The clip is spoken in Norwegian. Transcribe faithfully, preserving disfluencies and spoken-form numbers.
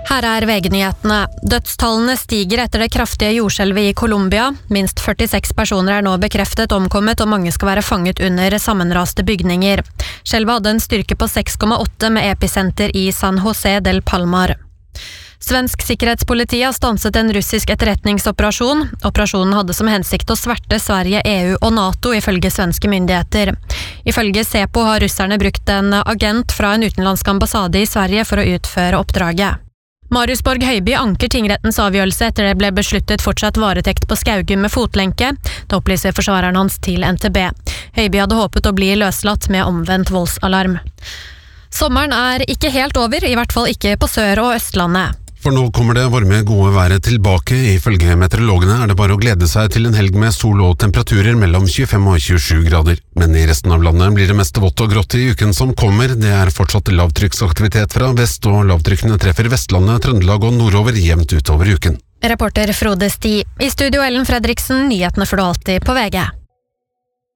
Her er V G-nyhetene. Dødstallene stiger etter det kraftige jordskjelvet i Colombia. Minst førtiseks personer er nå bekreftet omkommet, og mange skal være fanget under sammenraste bygninger. Skjelvet hadde en styrke på seks komma åtte med episenter i San José del Palmar. Svensk sikkerhetspoliti har stanset en russisk etterretningsoperasjon. Operasjonen hadde som hensikt å sverte Sverige, E U og NATO ifølge svenske myndigheter. Ifølge SEPO har russerne brukt en agent fra en utenlandsk ambassade i Sverige for å utføre oppdraget. Marius Borg Høiby anker tingrettens avgjørelse etter det ble besluttet fortsatt varetekt på Skaugum med fotlenke. Det opplyser forsvareren hans til N T B. Høiby hadde håpet å bli løslatt med omvendt voldsalarm. Sommeren er ikke helt over, i hvert fall ikke på Sør- og Østlandet. For nå kommer det varme, gode været tilbake. Ifølge meteorologene er det bare å glede seg til en helg med sol og temperaturer mellom tjuefem og tjuesju grader. Men i resten av landet blir det mest vått og grått i uken som kommer. Det er fortsatt lavtrykksaktivitet fra vest, og lavtrykkene treffer Vestlandet, Trøndelag og nordover jevnt utover uken. Reporter Frode Sti. I studio Ellen Fredriksen, nyhetene får du alltid på V G.